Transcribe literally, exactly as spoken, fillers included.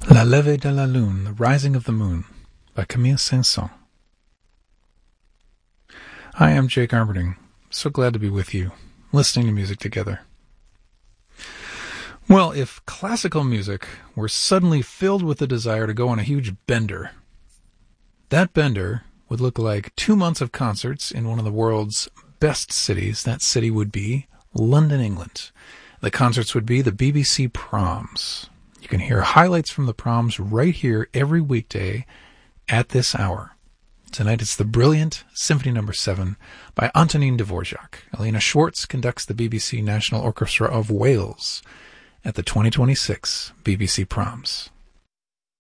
La Levée de la Lune, The Rising of the Moon, by Camille Saint-Saëns. Hi, I'm Jake Armitage. So glad to be with you, listening to music together. Well, if classical music were suddenly filled with the desire to go on a huge bender, that bender would look like two months of concerts in one of the world's best cities. That city would be London, England. The concerts would be the B B C Proms. You can hear highlights from the Proms right here every weekday at this hour. Tonight it's the brilliant Symphony Number seven by Antonin Dvorak. Elena Schwartz conducts the B B C National Orchestra of Wales at the twenty twenty-six B B C Proms.